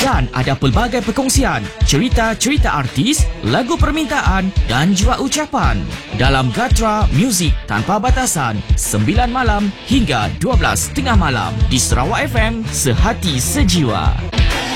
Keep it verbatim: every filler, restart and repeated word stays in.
Dan ada pelbagai perkongsian, cerita-cerita artis, lagu permintaan dan juga ucapan. Dalam Gatra Muzik Tanpa Batasan, sembilan malam hingga dua belas tengah malam di Sarawak F M, sehati sejiwa.